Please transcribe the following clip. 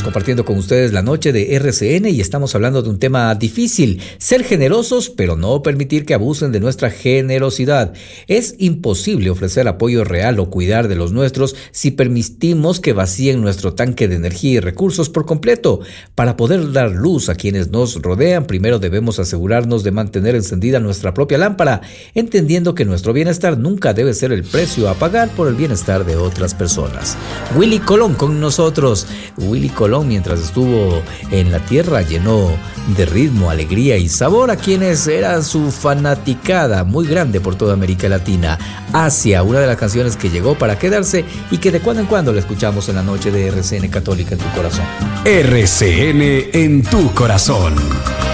Estamos compartiendo con ustedes la noche de RCN y estamos hablando de un tema difícil: ser generosos, pero no permitir que abusen de nuestra generosidad. Es imposible ofrecer apoyo real o cuidar de los nuestros si permitimos que vacíen nuestro tanque de energía y recursos por completo. Para poder dar luz a quienes nos rodean, primero debemos asegurarnos de mantener encendida nuestra propia lámpara, entendiendo que nuestro bienestar nunca debe ser el precio a pagar por el bienestar de otras personas. Willy Colón con nosotros. Willy Colón, mientras estuvo en la tierra, llenó de ritmo, alegría y sabor a quienes era su fanaticada muy grande por toda América Latina. Asia, una de las canciones que llegó para quedarse y que de cuando en cuando la escuchamos en la noche de RCN Católica en tu corazón. RCN en tu corazón.